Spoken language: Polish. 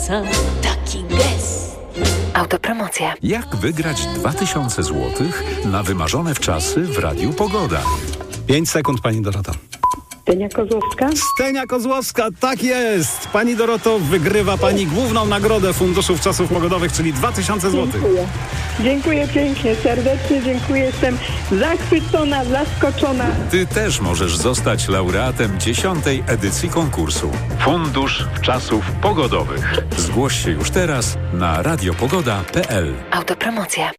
sam taki gest. Autopromocja. Jak wygrać 2000 zł na wymarzone wczasy w Radiu Pogoda? 5 sekund, pani Doroto. Stenia Kozłowska? Stenia Kozłowska, tak jest! Pani Doroto, wygrywa pani główną nagrodę Funduszu Wczasów Pogodowych, czyli 2000 zł. Dziękuję. Dziękuję pięknie, serdecznie dziękuję. Jestem zachwycona, zaskoczona. Ty też możesz zostać laureatem 10. edycji konkursu Fundusz Wczasów Pogodowych. Zgłoś się już teraz na radiopogoda.pl. Autopromocja.